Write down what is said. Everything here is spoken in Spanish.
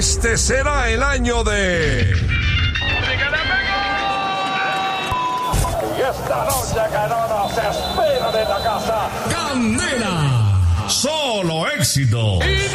Este será el año de... Y esta noche Canona se espera de la casa. ¡Candela! Solo éxito.